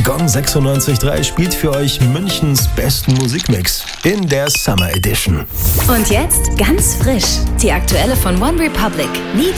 Gong 96.3 spielt für euch Münchens besten Musikmix in der Summer Edition. Und jetzt ganz frisch, die aktuelle von One Republic, Need